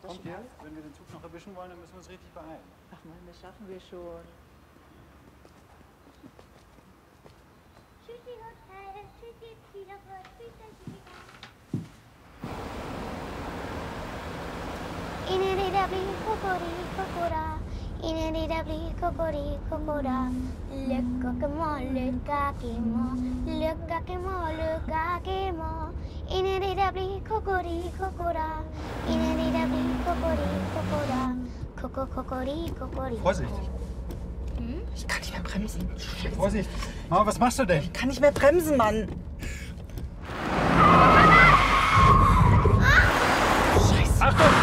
kommt jetzt. Wenn wir den Zug noch erwischen wollen, dann müssen wir uns richtig beeilen. Ach man, das schaffen wir schon. Tschüssi Hotel, tschüssi Tiere, tschüssi Tiere. Inedidabli kokori kokora, inedidabli kokori kokora. Lukakemo, lukakemo, lukakemo, lukakemo. Inedidabli kokori kokora, inedidabli kokori kokora. Koko kokori kokori. Vorsicht. Ich kann nicht mehr bremsen. Vorsicht. Mama, was machst du denn? Ich kann nicht mehr bremsen, Mann. Achtung!